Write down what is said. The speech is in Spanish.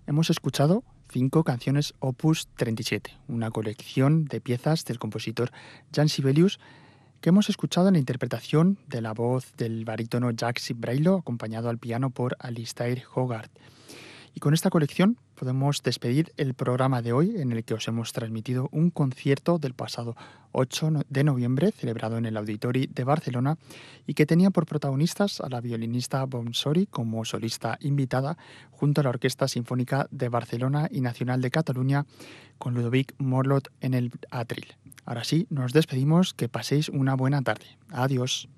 Hemos escuchado 5 canciones Opus 37, una colección de piezas del compositor Jan Sibelius que hemos escuchado en la interpretación de la voz del barítono Jacques Brailo, acompañado al piano por Alistair Hogarth. Y con esta colección podemos despedir el programa de hoy, en el que os hemos transmitido un concierto del pasado 8 de noviembre, celebrado en el Auditori de Barcelona, y que tenía por protagonistas a la violinista Bonsori como solista invitada, junto a la Orquesta Sinfónica de Barcelona y Nacional de Cataluña, con Ludovic Morlot en el atril. Ahora sí, nos despedimos, que paséis una buena tarde. Adiós.